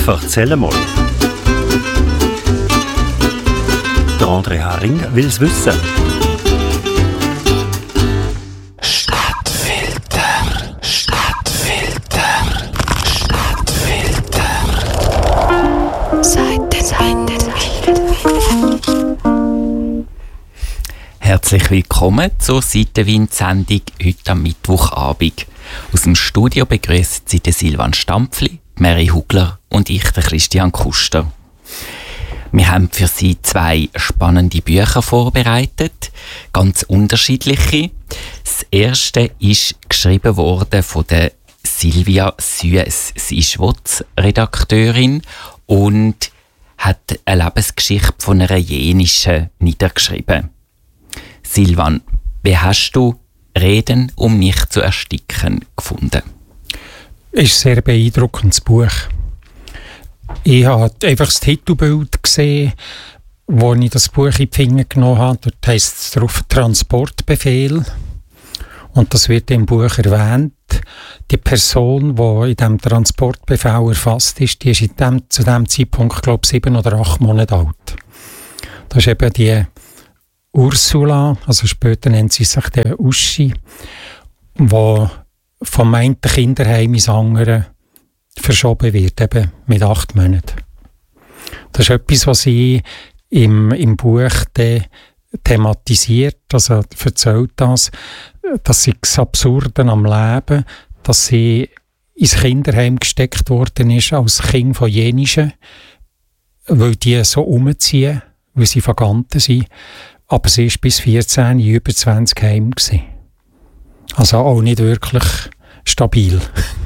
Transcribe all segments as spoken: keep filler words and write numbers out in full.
Erzähl mal. Der André Haring will es wissen. Stadtfilter, Stadtfilter, Stadtfilter. Seitenwinde. Herzlich willkommen zur Seitenwind-Sendung heute am Mittwochabend. Aus dem Studio begrüßt Sie den Silvan Stampfli, Mary Hugler und ich, den Christian Kuster. Wir haben für Sie zwei spannende Bücher vorbereitet, ganz unterschiedliche. Das erste ist geschrieben worden von der Silvia Süess. Sie ist W O Z-Redakteurin und hat eine Lebensgeschichte von einer jenischen niedergeschrieben. Silvan, wie hast du «Reden, um nicht zu ersticken» gefunden? Es ist ein sehr beeindruckendes Buch. Ich habe einfach das Titelbild gesehen, als ich das Buch in die Finger genommen habe. Dort heisst es drauf «Transportbefehl». Und das wird im Buch erwähnt. Die Person, die in diesem Transportbefehl erfasst ist, die ist in dem, zu diesem Zeitpunkt, glaube ich, sieben oder acht Monate alt. Das ist eben die Ursula, also später nennt sie sich der Uschi, die vom einen Kinderheim ins andere verschoben wird, eben mit acht Monaten. Das ist etwas, was sie im, im Buch de, thematisiert, also erzählt das, dass sie das Absurde am Leben, dass sie ins Kinderheim gesteckt worden ist als Kind von jenischen, weil die so umziehen, weil sie Vaganten sind. Aber sie war bis vierzehn in über zwanzig Heim. Also auch nicht wirklich stabil.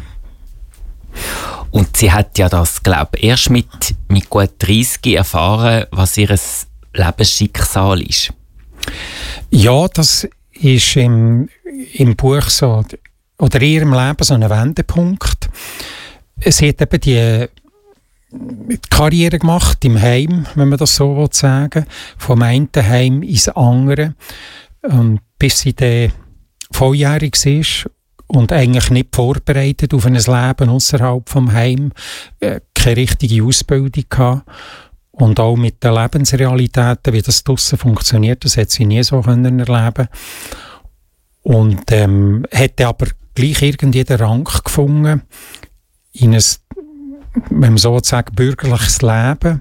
Und sie hat ja das, glaube ich, erst mit, mit gut dreißig erfahren, was ihr Lebensschicksal ist. Ja, das ist im, im Buch so, oder in ihrem Leben so ein Wendepunkt. Sie hat eben die Karriere gemacht im Heim, wenn man das so sagen will, vom einen Heim ins andere, ähm, bis sie dann volljährig war und eigentlich nicht vorbereitet auf ein Leben außerhalb vom Heim, äh, keine richtige Ausbildung hatte und auch mit den Lebensrealitäten, wie das draussen funktioniert, das hat sie nie so können erleben und ähm, hätte aber gleich irgendwie den Rang gefunden in ein, wenn man so sagen, bürgerliches Leben.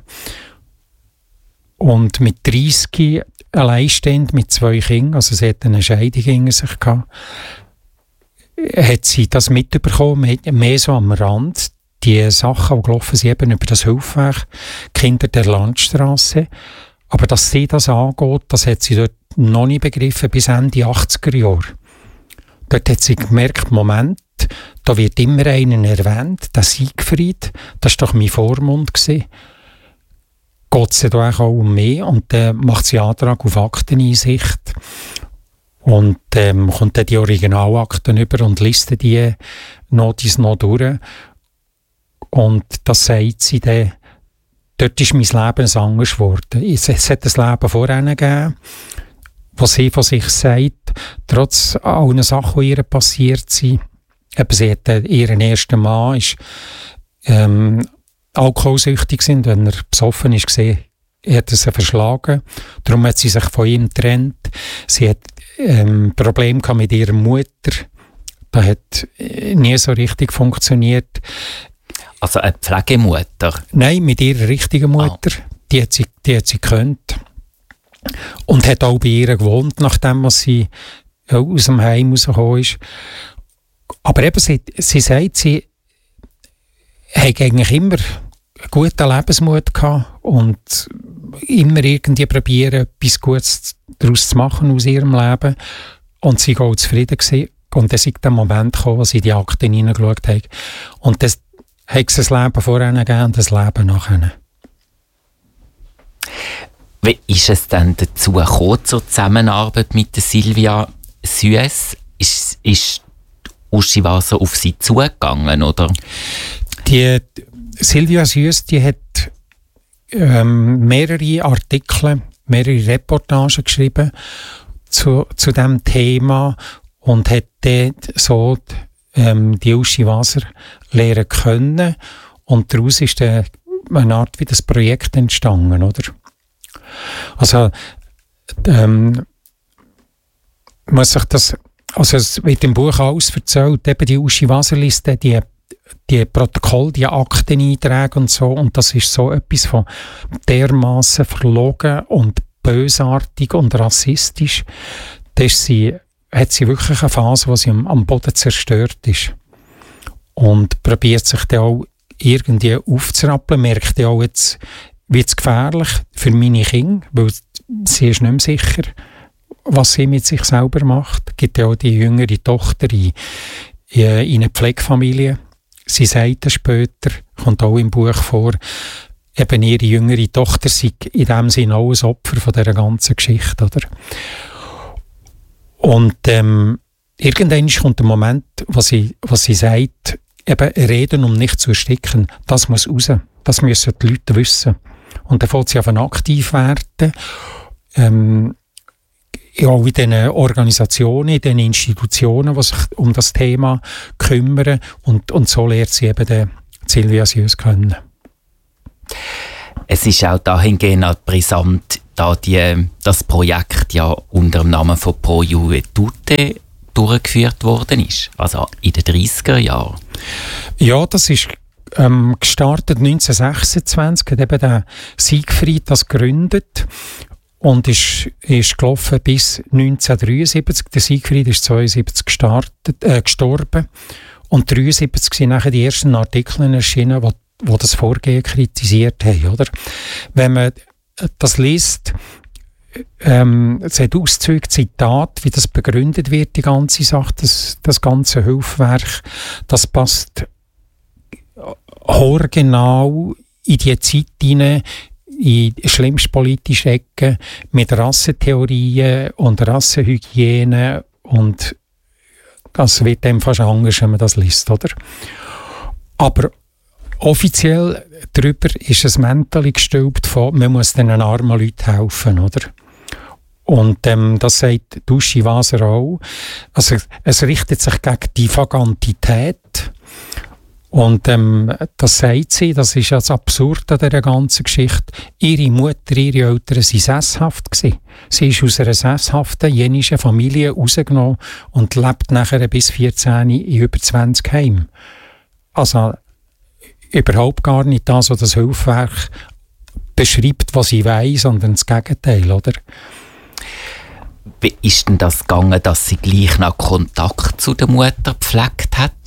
Und mit dreißig alleinstehend mit zwei Kindern, also sie hat eine Scheidung hinter sich gehabt, hat sie das mitbekommen, mehr so am Rand. Die Sachen, die gelaufen sind, eben über das Hilfswerk, Kinder der Landstrasse. Aber dass sie das angeht, das hat sie dort noch nicht begriffen, bis Ende achtziger Jahre. Dort hat sie gemerkt, Moment, da wird immer einer erwähnt, der Siegfried, das war doch mein Vormund gewesen. Geht es da auch um mich? Und dann macht sie Antrag auf Akteneinsicht und ähm, kommt dann die Originalakten über und listet die Notis noch durch. Und das sagt sie dann, dort ist mein Leben anders geworden. Es, es hat ein Leben vorher gegeben, wo sie von sich sagt, trotz allen Sachen, die ihr passiert sind, eben sie hat, äh, ihren ersten Mann ist ähm, alkoholsüchtig gewesen, wenn er besoffen ist, gesehen, hat er sie verschlagen. Darum hat sie sich von ihm getrennt. Sie hat ähm, Probleme gehabt mit ihrer Mutter. Das hat äh, nie so richtig funktioniert. Also eine Pflegemutter? Nein, mit ihrer richtigen Mutter. Oh. Die hat sie, die hat sie gekannt. Und hat auch bei ihr gewohnt, nachdem was sie aus dem Heim rausgekommen ist. Aber eben, sie, sie sagt, sie hat eigentlich immer einen guten Lebensmut gehabt und immer irgendwie probieren, etwas Gutes daraus zu machen aus ihrem Leben. Und sie war auch zufrieden gewesen. Und dann ist der Moment gekommen, wo sie in die Akten hineingeschaut hat. Und das hat es ein Leben vorher gegeben und ein Leben nachher. Wie ist es denn dazu gekommen, zur Zusammenarbeit mit der Silvia Süess? Ist, ist Uschi Wasser auf sie zugegangen, oder? Die Silvia Süess, die hat ähm, mehrere Artikel, mehrere Reportagen geschrieben zu, zu diesem Thema und hat dort so ähm, die Uschi Wasser lernen können. Und daraus ist dann eine Art wie das Projekt entstanden, oder? Also, ähm, muss sich das, also es wird im Buch alles erzählt, eben die Uschi Waserliste, die, die Protokolle, die Akteneinträge und so, und das ist so etwas von dermaßen verlogen und bösartig und rassistisch, dass sie, hat sie wirklich eine Phase, wo sie am, am Boden zerstört ist. Und probiert sich dann auch irgendwie aufzurappeln, merkt ja auch, jetzt wird es gefährlich für meine Kinder, weil sie ist nicht mehr sicher, was sie mit sich selber macht. Es gibt ja auch die jüngere Tochter in, in, in einer Pflegefamilie. Sie sagt das später, kommt auch im Buch vor, eben ihre jüngere Tochter sei in dem Sinne auch ein Opfer von dieser ganzen Geschichte, oder? Und ähm, irgendwann kommt der Moment, wo sie, wo sie sagt, eben reden, um nicht zu ersticken, das muss raus. Das müssen die Leute wissen. Und dann fängt sie an aktiv werden, ähm, auch in den Organisationen, in den Institutionen, die sich um das Thema kümmern. Und, und so lernt sie eben den Silvia Süss kennen. Es ist auch dahingehend brisant, da die, das Projekt ja unter dem Namen von Pro Juventude durchgeführt worden ist, also in den dreissiger Jahren. Ja, das ist ähm, gestartet neunzehnhundertsechsundzwanzig, hat eben der Siegfried das gegründet und ist, ist gelaufen bis neunzehnhundertdreiundsiebzig. Der Siegfried ist zweiundsiebzig gestartet, äh, gestorben und neunzehnhundertdreiundsiebzig sind nachher die ersten Artikel erschienen, wo, wo das Vorgehen kritisiert haben, oder? Wenn man das liest, Ähm, es hat Auszüge, Zitat, wie das begründet wird, die ganze Sache, das, das ganze Hilfswerk, das passt haargenau in die Zeit hinein, in schlimmste politische Ecken, mit Rassentheorien und Rassenhygiene, und das wird dem fast anders, wenn man das liest, oder? Aber offiziell darüber ist ein Mäntel gestülpt von, man muss den armen Leuten helfen, oder? Und ähm, das sagt Uschi Waser auch. Also es richtet sich gegen die Vagantität. Und ähm, das sagt sie, das ist das Absurde an dieser ganzen Geschichte. Ihre Mutter, ihre Eltern waren sesshaft gewesen. Sie ist aus einer sesshaften jenischen Familie rausgenommen und lebt nachher bis vierzehn in über zwanzig Heimen. Also überhaupt gar nicht das, was das Hilfswerk beschreibt, was sie weiss, sondern das Gegenteil, oder? Wie ist denn das gegangen, dass sie gleich noch Kontakt zu der Mutter gepflegt hat?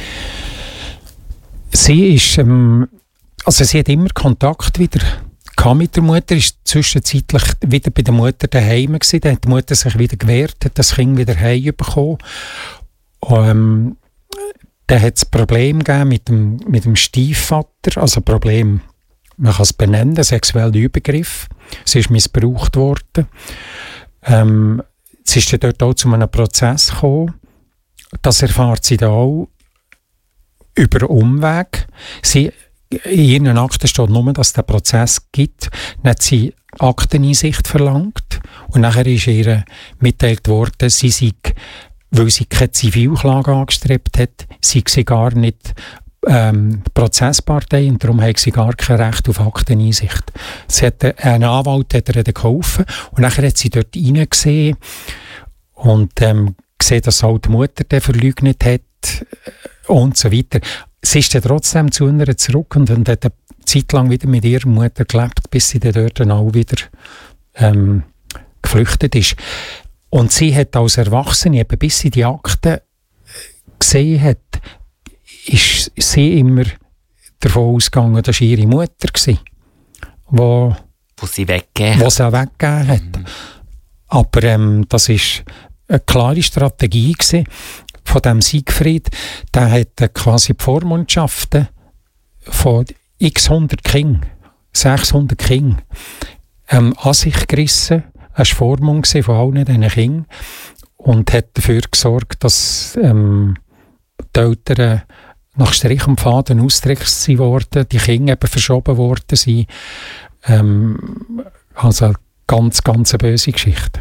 Sie ist, ähm, also sie hat immer Kontakt wieder gehabt mit der Mutter, ist zwischenzeitlich wieder bei der Mutter daheim gewesen, dann hat die Mutter sich wieder gewehrt, hat das Kind wieder heimbekommen. Ähm, dann hat es Probleme gegeben mit dem, mit dem Stiefvater, also Problem, man kann es benennen, sexueller Übergriff. Sie ist missbraucht worden. Ähm, es ist dann dort auch zu einem Prozess gekommen. Das erfahrt sie dann auch über Umweg. Sie, in ihren Akten steht nur, dass es den Prozess gibt. Dann hat sie Akteneinsicht verlangt und nachher ist ihr mitteilt worden, sie sei, weil sie keine Zivilklage angestrebt hat, sei sie gar nicht ähm, Prozesspartei und darum hat sie gar kein Recht auf Akteneinsicht. Sie hat, ein Anwalt hat ihr dann geholfen und nachher hat sie dort reingesehen und ähm, gesehen, dass auch die Mutter den verleugnet hat und so weiter. Sie ist dann trotzdem zu ihr zurück und, und hat eine Zeit lang wieder mit ihrer Mutter gelebt, bis sie dann dort dann auch wieder ähm, geflüchtet ist. Und sie hat als Erwachsene, eben bis sie die Akten gesehen hat, ist sie immer davon ausgegangen, dass ihre Mutter war, wo, wo sie weggegeben wo sie weggegeben hat. Mhm. Aber ähm, das war eine klare Strategie gewesen von dem Siegfried. Der hat äh, quasi die Vormundschaften von x hundert Kindern, sechshundert Kindern, ähm, an sich gerissen. Er war Vormund von allen diesen Kindern und hat dafür gesorgt, dass ähm, die Eltern nach Strich und Faden ausgetrickst wurden, die Kinder eben verschoben worden sind. Ähm, also eine ganz, ganz böse Geschichte.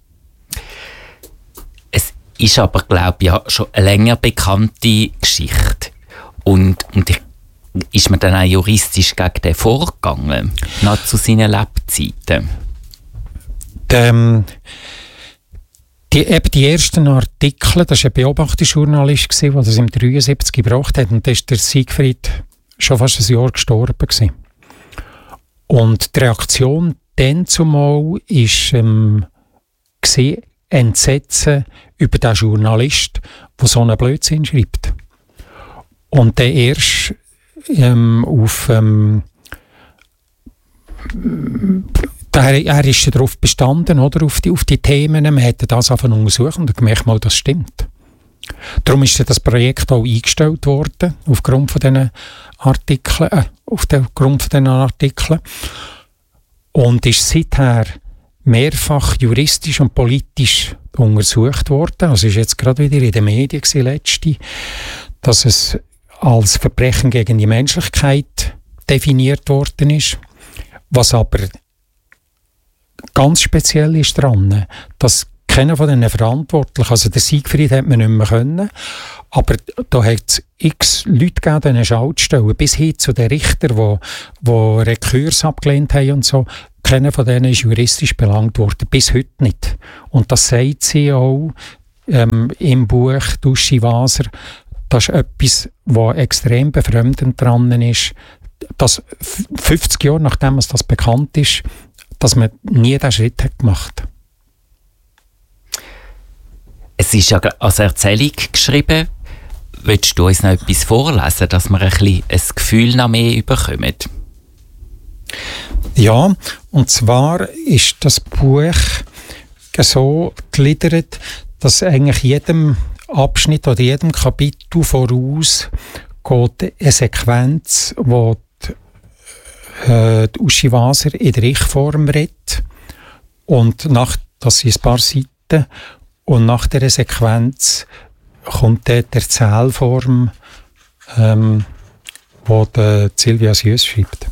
Es ist aber, glaube ich, ja schon eine länger bekannte Geschichte. Und, und ich ist man dann auch juristisch gegen den vorgegangen, noch zu seinen Lebzeiten? Ähm, die, eben die ersten Artikel, das war ein Beobachtungsjournalist, der das im dreiundsiebzig gebracht hat, und da war der Siegfried schon fast ein Jahr gestorben gewesen. Und die Reaktion dann zumal war ähm, Entsetzen über den Journalist, der so einen Blödsinn schreibt. Und der erst ähm, auf ähm, der, er ist darauf bestanden, oder, auf, die, auf die Themen, man hätte das einfach untersucht und gemerkt, mal, das stimmt. Darum ist das Projekt auch eingestellt worden, aufgrund von diesen Artikeln, äh, aufgrund von diesen Artikeln. Und ist seither mehrfach juristisch und politisch untersucht worden. Also ist jetzt gerade wieder in den Medien gewesen, letzte, dass es als Verbrechen gegen die Menschlichkeit definiert worden ist. Was aber ganz speziell ist daran, dass keiner von den Verantwortlichen, also der Siegfried hat man nicht mehr können, aber da hat es x Leute gegeben, die eine Schaltstelle, bis hin zu den Richtern, die, die Rekurs abgelehnt haben und so. Keiner von denen ist juristisch belangt worden, bis heute nicht. Und das sagt sie auch ähm, im Buch Uschi Waser. Das ist etwas, was extrem befremdend dran ist, dass fünfzig Jahre nachdem es das bekannt ist, dass man nie diesen Schritt hat gemacht. Es ist ja als Erzählung geschrieben. Willst du uns noch etwas vorlesen, dass wir ein, bisschen ein Gefühl noch mehr bekommen? Ja, und zwar ist das Buch so gegliedert, dass eigentlich jedem Abschnitt oder jedem Kapitel voraus geht eine Sequenz, wo die, äh, die Uschi Waser in der Ich-Form redet. Und nach, das sind ein paar Seiten, und nach dieser Sequenz kommt dann die Erzählform, ähm, wo die Sylvia Süss schreibt.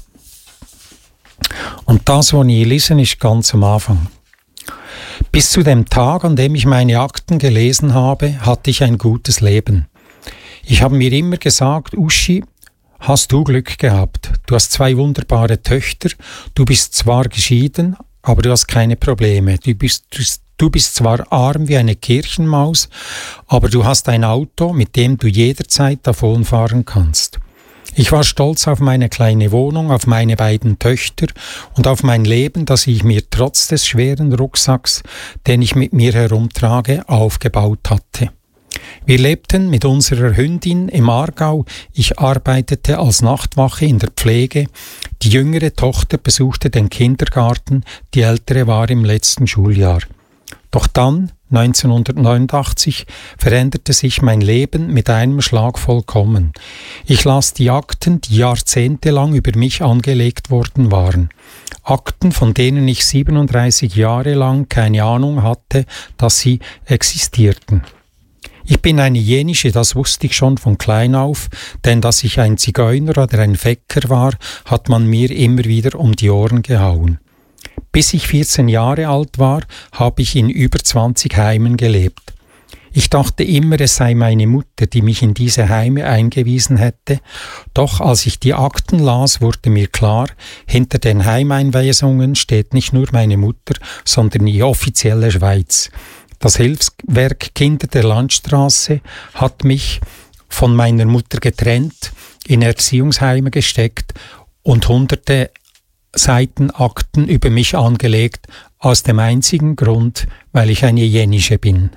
Und das, was ich lese, ist ganz am Anfang. Bis zu dem Tag, an dem ich meine Akten gelesen habe, hatte ich ein gutes Leben. Ich habe mir immer gesagt, Uschi, hast du Glück gehabt. Du hast zwei wunderbare Töchter, du bist zwar geschieden, aber du hast keine Probleme. Du bist, du, du bist zwar arm wie eine Kirchenmaus, aber du hast ein Auto, mit dem du jederzeit davonfahren kannst. Ich war stolz auf meine kleine Wohnung, auf meine beiden Töchter und auf mein Leben, das ich mir trotz des schweren Rucksacks, den ich mit mir herumtrage, aufgebaut hatte. Wir lebten mit unserer Hündin im Aargau. Ich arbeitete als Nachtwache in der Pflege. Die jüngere Tochter besuchte den Kindergarten, die ältere war im letzten Schuljahr. Doch dann, neunzehnhundertneunundachtzig, veränderte sich mein Leben mit einem Schlag vollkommen. Ich las die Akten, die jahrzehntelang über mich angelegt worden waren. Akten, von denen ich siebenunddreißig Jahre lang keine Ahnung hatte, dass sie existierten. Ich bin eine Jenische, das wusste ich schon von klein auf, denn dass ich ein Zigeuner oder ein Fecker war, hat man mir immer wieder um die Ohren gehauen. Bis ich vierzehn Jahre alt war, habe ich in über zwanzig Heimen gelebt. Ich dachte immer, es sei meine Mutter, die mich in diese Heime eingewiesen hätte. Doch als ich die Akten las, wurde mir klar, hinter den Heimeinweisungen steht nicht nur meine Mutter, sondern die offizielle Schweiz. Das Hilfswerk Kinder der Landstraße hat mich von meiner Mutter getrennt, in Erziehungsheime gesteckt und hunderte Seiten Akten über mich angelegt, aus dem einzigen Grund, weil ich eine Jenische bin.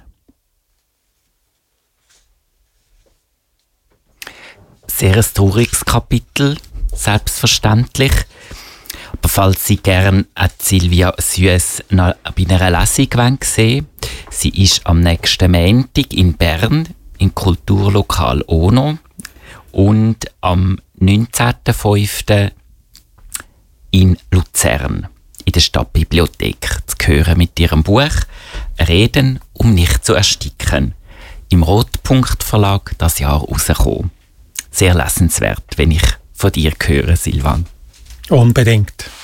Sehr ein trauriges Kapitel, selbstverständlich. Aber falls Sie gerne Sylvia Süss noch bei einer Lesung sehen wollen, sie ist am nächsten Montag in Bern im Kulturlokal Ono und am neunzehnten fünften in Luzern in der Stadtbibliothek zu hören mit ihrem Buch «Reden, um nicht zu ersticken». Im Rotpunkt Verlag das Jahr rausgekommen. Sehr lesenswert, wenn ich von dir höre, Silvan. Unbedingt.